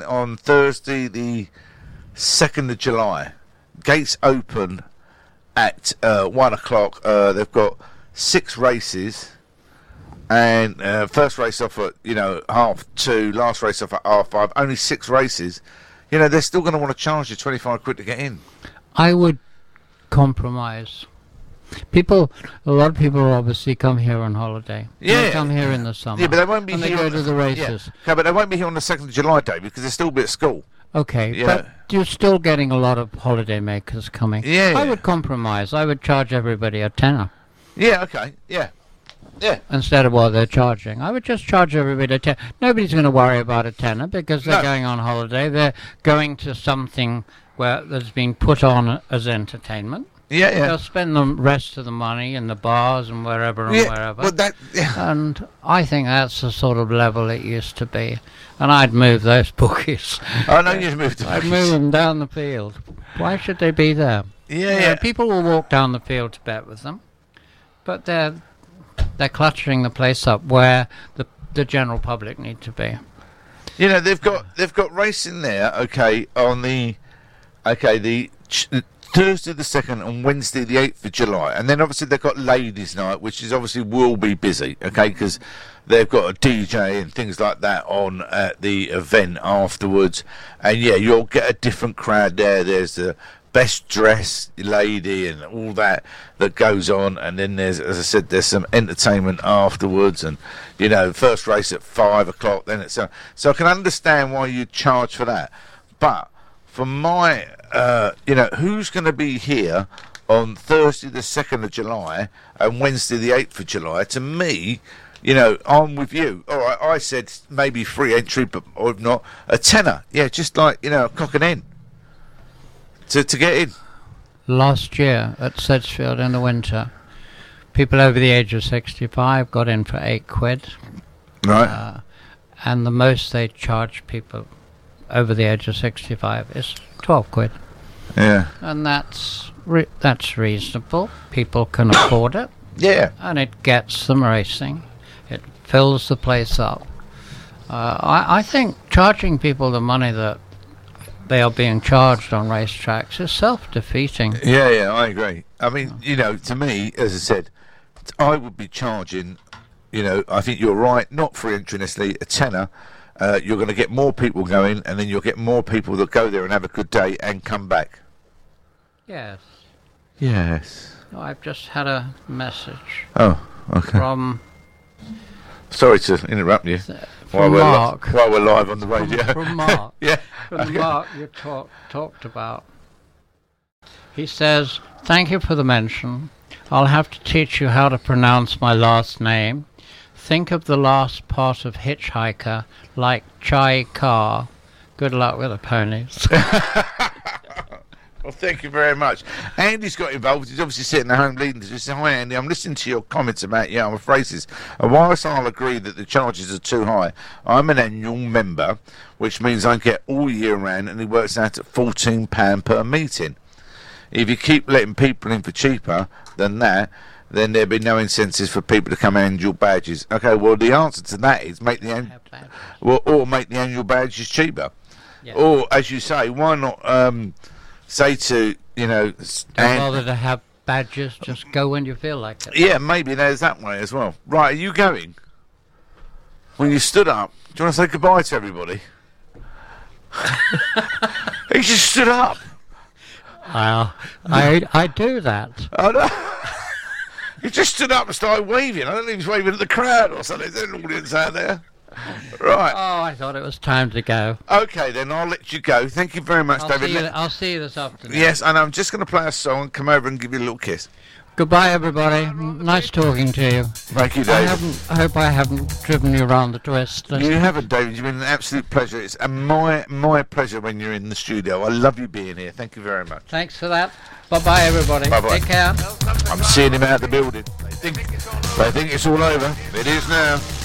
on Thursday, the 2nd of July. Gates open at 1 o'clock. They've got 6 races, and first race off at 2:30, last race off at 5:30. Only 6 races. They're still going to want to charge you 25 quid to get in. I would compromise. A lot of people obviously come here on holiday. Yeah. They come here in the summer. Yeah, but they won't be and here. They go to the races. Yeah. Okay, but they won't be here on the 2nd of July day because they'll still be at school. Okay, Yeah. but you're still getting a lot of holiday makers coming. Yeah. I would compromise. I would charge everybody a tenner. Yeah, okay, yeah. Yeah. Instead of what they're charging. I would just charge everybody a tenner. Nobody's going to worry about a tenner because they're going on holiday. They're going to something where that's been put on as entertainment. Yeah, yeah. They'll spend the rest of the money in the bars and wherever and wherever. Well, And I think that's the sort of level it used to be. And I'd move those bookies. I know you'd move to I'd move them down the field. Why should they be there? Yeah. People will walk down the field to bet with them, but they're cluttering the place up where the general public need to be. They've got racing there. Okay, on the Thursday the 2nd and Wednesday the 8th of July, and then obviously they've got Ladies' Night, which is obviously will be busy. Okay, because they've got a DJ and things like that on at the event afterwards, and you'll get a different crowd there. There's the best dressed lady and all that goes on, and then there's, as I said, there's some entertainment afterwards, and first race at 5 o'clock. Then it's so I can understand why you charge for that, but for my who's going to be here on Thursday the 2nd of July and Wednesday the 8th of July? To me, I'm with you. All right, I said maybe free entry, but or if not, a tenner. Yeah, just like, a cock and hen to get in. Last year at Sedgefield in the winter, people over the age of 65 got in for 8 quid. Right. And the most they charge people over the age of 65 is 12 quid. Yeah. And that's reasonable. People can afford it. Yeah. And it gets them racing. It fills the place up. I think charging people the money that they are being charged on racetracks is self-defeating. Yeah, I agree. I mean, to me, as I said, I would be charging, I think you're right, not free entry necessarily, a tenner. You're going to get more people going, and then you'll get more people that go there and have a good day and come back. Yes. Yes. No, I've just had a message. Oh, okay. From... Sorry to interrupt you. From Mark. While we're live on the radio. From Mark. Yeah. From Okay. Mark you talked about. He says, "Thank you for the mention. I'll have to teach you how to pronounce my last name. Think of the last part of hitchhiker like Chai Car. Good luck with the ponies." Well, thank you very much. Andy's got involved. He's obviously sitting at home leading to just say, "Hi, Andy, I'm listening to your comments about Yarmouth races. And whilst I'll agree that the charges are too high, I'm an annual member, which means I get all year round, and it works out at £14 per meeting. If you keep letting people in for cheaper than that, then there'll be no incentives for people to come and your badges." Okay, well, the answer to that is make the annual badges cheaper. Yeah. Or, as you say, why not say to, Don't bother to have badges, just go when you feel like it. Yeah, maybe there's that way as well. Right, are you going? When you stood up, do you want to say goodbye to everybody? He just stood up. I do that. Oh, no. He just stood up and started waving. I don't think he was waving at the crowd or something. There's an audience out there. Right. Oh, I thought it was time to go. Okay, then I'll let you go. Thank you very much, David. I'll see you this afternoon. Yes, and I'm just going to play a song and come over and give you a little kiss. Goodbye, everybody. Nice talking to you. Thank you, David. I hope I haven't driven you around the twist. You haven't, David. You've been an absolute pleasure. It's my pleasure when you're in the studio. I love you being here. Thank you very much. Thanks for that. Bye-bye, everybody. Bye-bye. Take care. I'm seeing him out the building. They think it's all over. It is now.